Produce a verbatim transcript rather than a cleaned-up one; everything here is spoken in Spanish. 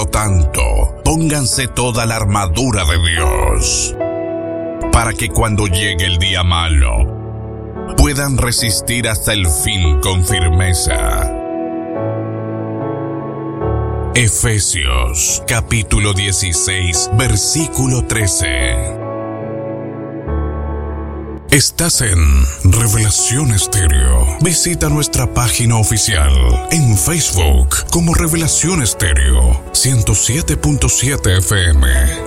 lo tanto, pónganse toda la armadura de Dios, para que cuando llegue el día malo, puedan resistir hasta el fin con firmeza. Efesios, capítulo dieciséis, versículo trece. Estás en Revelación Estéreo. Visita nuestra página oficial en Facebook como Revelación Estéreo ciento siete punto siete F M.